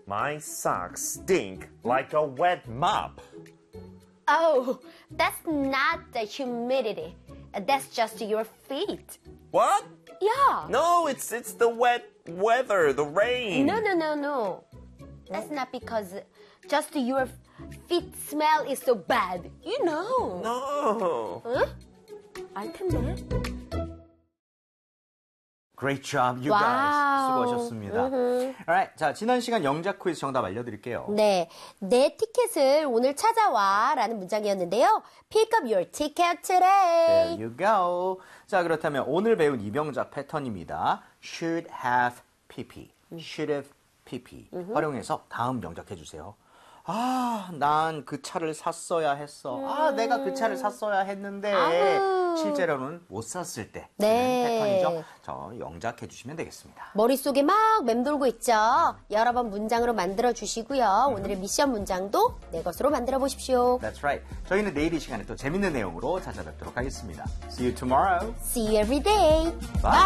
My socks stink like a wet mop. Oh, that's not the humidity. That's just your feet. What? Yeah. No, it's the wet weather, the rain. No. That's not because just your feet smell is so bad. You know. No. Huh? 알 텐데. Great job, you 와우. guys. 수고하셨습니다. Alright, 자, 지난 시간 영작 퀴즈 정답 알려드릴게요. 네, 내 티켓을 오늘 찾아와 라는 문장이었는데요. Pick up your ticket today. There you go. 자, 그렇다면 오늘 배운 이병작 패턴입니다. Should have PP. Should have PP. 활용해서 다음 명작해 주세요. 아, 난 그 차를 샀어야 했어. 아, 내가 그 차를 샀어야 했는데 실제로는 못 샀을 때 네. 패턴이죠. 저 영작해 주시면 되겠습니다. 머릿속에 막 맴돌고 있죠. 여러 번 문장으로 만들어 주시고요. 오늘의 미션 문장도 내 것으로 만들어 보십시오. That's right. 저희는 내일 이 시간에 또 재밌는 내용으로 찾아뵙도록 하겠습니다. See you tomorrow. See you every day. Bye.